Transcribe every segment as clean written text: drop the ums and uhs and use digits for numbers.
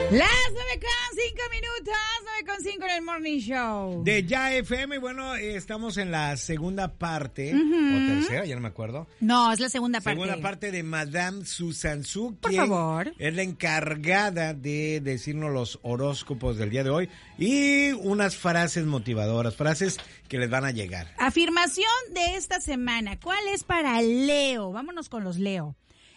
Las 9:05, 9:05 en el Morning Show. De Ya FM, bueno, estamos en la segunda parte, o tercera, ya no me acuerdo. No, es la segunda parte. Segunda parte de Madame Susan Su, Por favor. Es la encargada de decirnos los horóscopos del día de hoy y unas frases motivadoras, frases que les van a llegar. Afirmación de esta semana, ¿cuál es para Leo? Vámonos con los Leo.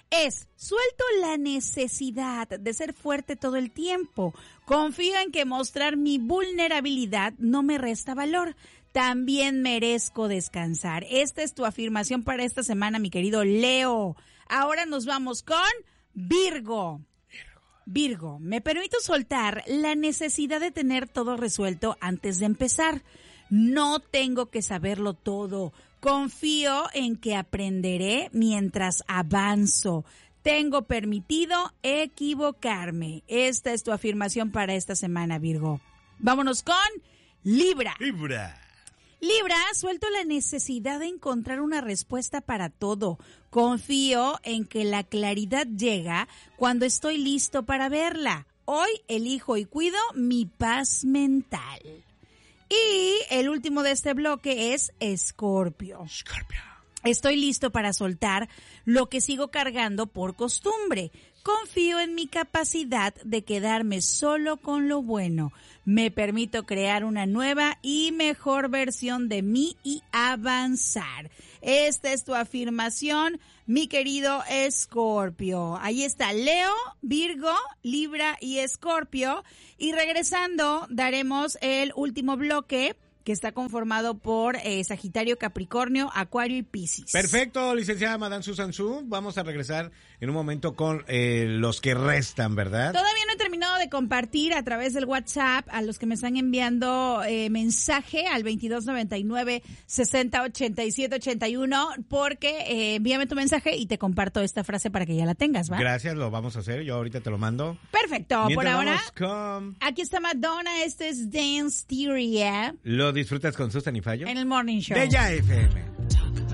Suelto la necesidad de ser fuerte todo el tiempo. Confío en que mostrar mi vulnerabilidad no me resta valor. También merezco descansar. Esta es tu afirmación para esta semana, mi querido Leo. Ahora nos vamos con Virgo. Virgo, me permito soltar la necesidad de tener todo resuelto antes de empezar. No tengo que saberlo todo. Confío en que aprenderé mientras avanzo. Tengo permitido equivocarme. Esta es tu afirmación para esta semana, Virgo. Vámonos con Libra. Libra, suelto la necesidad de encontrar una respuesta para todo. Confío en que la claridad llega cuando estoy listo para verla. Hoy elijo y cuido mi paz mental. Y el último de este bloque es Escorpio. Estoy listo para soltar lo que sigo cargando por costumbre. Confío en mi capacidad de quedarme solo con lo bueno. Me permito crear una nueva y mejor versión de mí y avanzar. Esta es tu afirmación, mi querido Escorpio. Ahí está Leo, Virgo, Libra y Escorpio. Y regresando, daremos el último bloque, que está conformado por Sagitario, Capricornio, Acuario y Piscis. Perfecto, licenciada Madame Susan Su. Vamos a regresar en un momento con los que restan, ¿verdad? Todavía no he terminado de compartir a través del WhatsApp a los que me están enviando mensaje al 2299-608781, porque envíame tu mensaje y te comparto esta frase para que ya la tengas, ¿va? Gracias, lo vamos a hacer. Yo ahorita te lo mando. Perfecto, mientras por ahora. Con... Aquí está Madonna, este es Dance Theory. ¿Lo disfrutas con Susan y Fallo? En el Morning Show. De Ya FM.